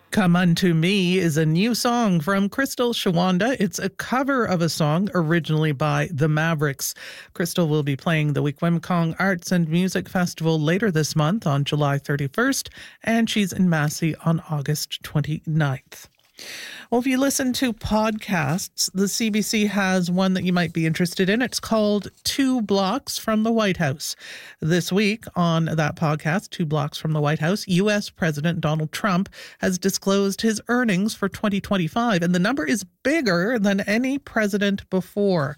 Come Unto Me is a new song from Crystal Shawanda. It's a cover of a song originally by The Mavericks. Crystal will be playing the Wikwemkong Arts and Music Festival later this month on July 31st, and she's in Massey on August 29th. Well, if you listen to podcasts, the CBC has one that you might be interested in. It's called 2 Blocks from the White House. This week on that podcast, 2 Blocks from the White House, U.S. President Donald Trump has disclosed his earnings for 2025, and the number is bigger than any president before,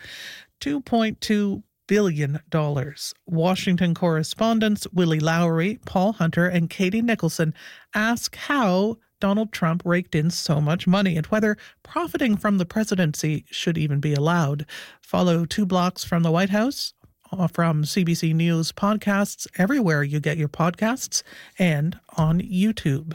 $2.2 billion. Washington correspondents Willie Lowry, Paul Hunter, and Katie Nicholson ask how Donald Trump raked in so much money and whether profiting from the presidency should even be allowed. Follow 2 Blocks from the White House from CBC News podcasts everywhere you get your podcasts and on YouTube.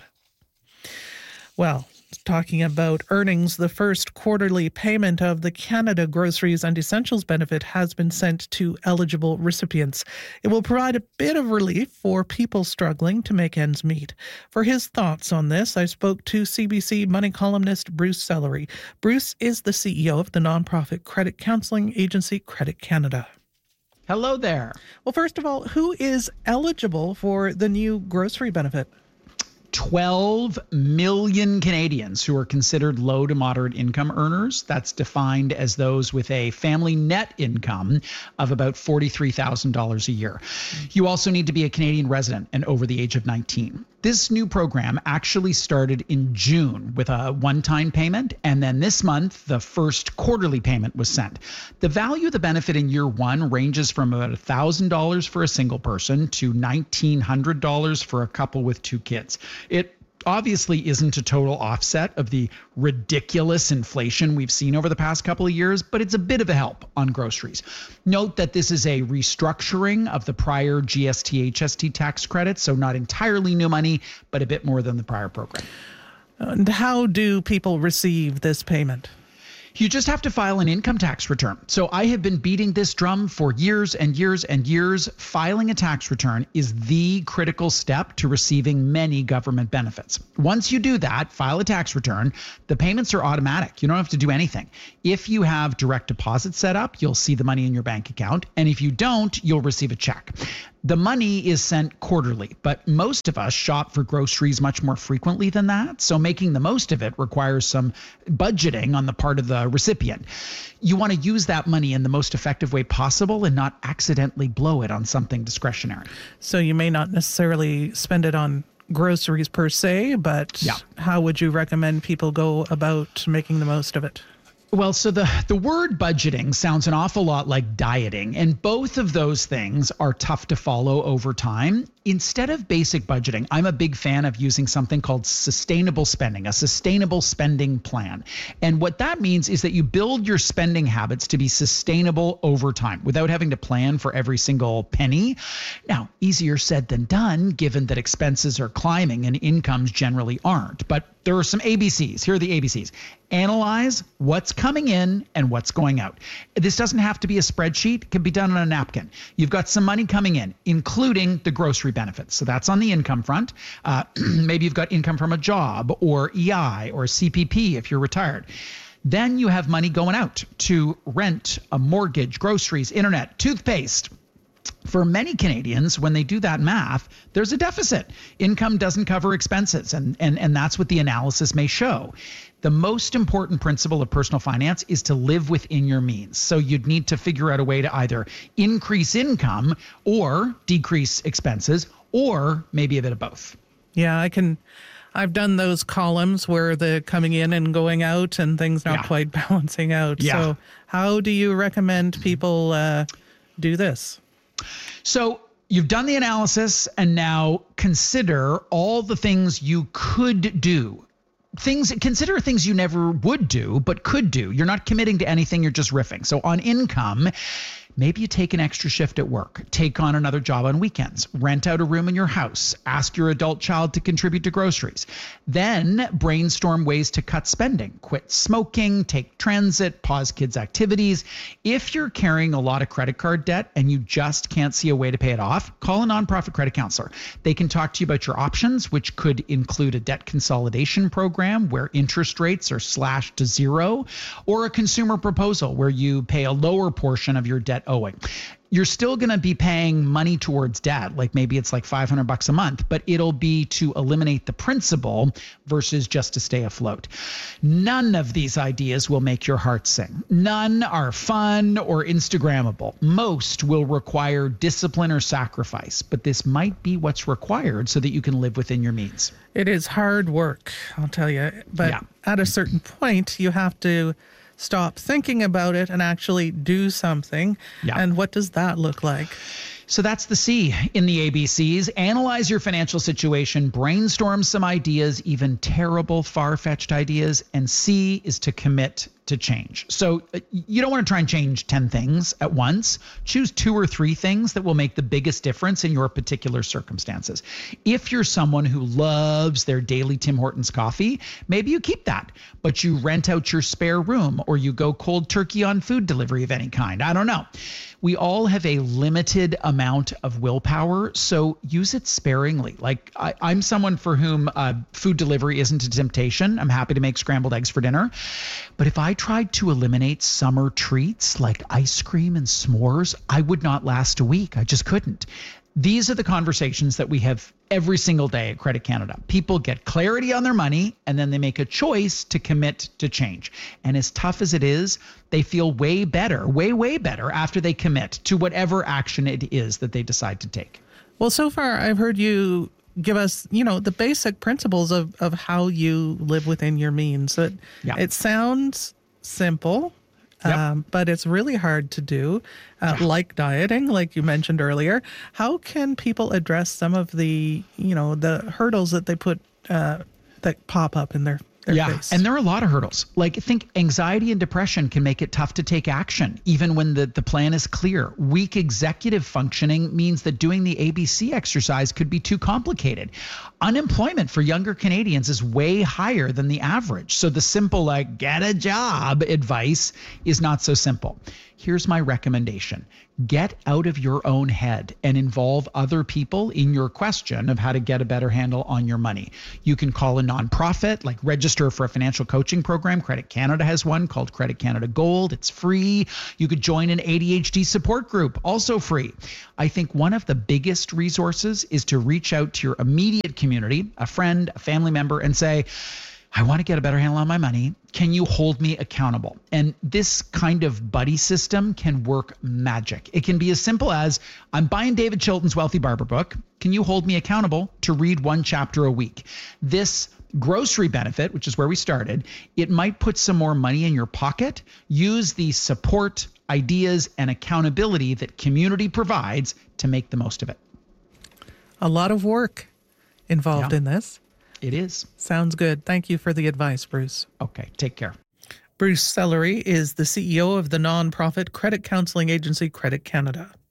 Well, talking about earnings, the first quarterly payment of the Canada Groceries and Essentials benefit has been sent to eligible recipients. It will provide a bit of relief for people struggling to make ends meet. For his thoughts on this, I spoke to CBC money columnist Bruce Sellery. Bruce is the CEO of the nonprofit credit counseling agency Credit Canada. Hello there. Well, first of all, who is eligible for the new grocery benefit? 12 million Canadians who are considered low to moderate income earners. That's defined as those with a family net income of about $43,000 a year. You also need to be a Canadian resident and over the age of 19. This new program actually started in June with a one-time payment, and then this month, the first quarterly payment was sent. The value of the benefit in year one ranges from about $1,000 for a single person to $1,900 for a couple with 2 kids. It obviously isn't a total offset of the ridiculous inflation we've seen over the past couple of years, but it's a bit of a help on groceries. Note that this is a restructuring of the prior GST-HST tax credit, so not entirely new money, but a bit more than the prior program. And how do people receive this payment? You just have to file an income tax return. So I have been beating this drum for years and years and years. Filing a tax return is the critical step to receiving many government benefits. Once you do that, file a tax return, the payments are automatic. You don't have to do anything. If you have direct deposit set up, you'll see the money in your bank account. And if you don't, you'll receive a check. The money is sent quarterly, but most of us shop for groceries much more frequently than that. So making the most of it requires some budgeting on the part of the recipient. You want to use that money in the most effective way possible and not accidentally blow it on something discretionary. So you may not necessarily spend it on groceries per se, but how would you recommend people go about making the most of it? Well, so the word budgeting sounds an awful lot like dieting, and both of those things are tough to follow over time. Instead of basic budgeting, I'm a big fan of using something called sustainable spending, a sustainable spending plan. And what that means is that you build your spending habits to be sustainable over time without having to plan for every single penny. Now, easier said than done, given that expenses are climbing and incomes generally aren't. But there are some ABCs. Here are the ABCs. Analyze what's coming in and what's going out. This doesn't have to be a spreadsheet. It can be done on a napkin. You've got some money coming in, including the grocery benefits. So that's on the income front. Maybe you've got income from a job or EI or CPP if you're retired. Then you have money going out to rent, a mortgage, groceries, internet, toothpaste. For many Canadians, when they do that math, there's a deficit. Income doesn't cover expenses, and that's what the analysis may show. The most important principle of personal finance is to live within your means. So you'd need to figure out a way to either increase income or decrease expenses, or maybe a bit of both. Yeah, I've done those columns where the coming in and going out and things not quite balancing out. Yeah. So how do you recommend people do this? So you've done the analysis, and now consider all the things you could do. Consider things you never would do, but could do. You're not committing to anything, you're just riffing. So on income, Maybe you take an extra shift at work, take on another job on weekends, rent out a room in your house, ask your adult child to contribute to groceries. Then brainstorm ways to cut spending, quit smoking, take transit, pause kids' activities. If you're carrying a lot of credit card debt and you just can't see a way to pay it off, call a nonprofit credit counselor. They can talk to you about your options, which could include a debt consolidation program where interest rates are slashed to zero, or a consumer proposal where you pay a lower portion of your debt owing. You're still going to be paying money towards debt, like maybe it's like $500 a month, but it'll be to eliminate the principal versus just to stay afloat. None of these ideas will make your heart sing. None are fun or Instagrammable. Most will require discipline or sacrifice, but this might be what's required so that you can live within your means. It is hard work, I'll tell you. But at a certain point, you have to stop thinking about it and actually do something. And what does that look like? So that's the C in the ABCs. Analyze your financial situation, brainstorm some ideas, even terrible, far-fetched ideas. And C is to commit to change. So you don't want to try and change 10 things at once. Choose 2 or 3 things that will make the biggest difference in your particular circumstances. If you're someone who loves their daily Tim Hortons coffee, maybe you keep that, but you rent out your spare room or you go cold turkey on food delivery of any kind. I don't know. We all have a limited amount of willpower, so use it sparingly. Like I'm someone for whom food delivery isn't a temptation. I'm happy to make scrambled eggs for dinner. But if I tried to eliminate summer treats like ice cream and s'mores, I would not last a week. I just couldn't. These are the conversations that we have every single day at Credit Canada. People get clarity on their money and then they make a choice to commit to change. And as tough as it is, they feel way better, way better after they commit to whatever action it is that they decide to take. Well, so far I've heard you give us, the basic principles of how you live within your means. It sounds simple. But it's really hard to do, like dieting, like you mentioned earlier. How can people address some of the, the hurdles that they put that pop up in their face? And there are a lot of hurdles. Like, I think anxiety and depression can make it tough to take action, even when the plan is clear. Weak executive functioning means that doing the ABC exercise could be too complicated. Unemployment for younger Canadians is way higher than the average. So the simple, get a job advice is not so simple. Here's my recommendation. Get out of your own head and involve other people in your question of how to get a better handle on your money. You can call a nonprofit, like register for a financial coaching program. Credit Canada has one called Credit Canada Gold. It's free. You could join an ADHD support group, also free. I think one of the biggest resources is to reach out to your immediate community, a friend, a family member, and say, I want to get a better handle on my money. Can you hold me accountable? And this kind of buddy system can work magic. It can be as simple as, I'm buying David Chilton's Wealthy Barber book. Can you hold me accountable to read 1 chapter a week? This grocery benefit, which is where we started, it might put some more money in your pocket. Use the support, ideas, and accountability that community provides to make the most of it. A lot of work involved in this. It is. Sounds good. Thank you for the advice, Bruce. Okay, take care. Bruce Sellery is the CEO of the nonprofit credit counseling agency Credit Canada.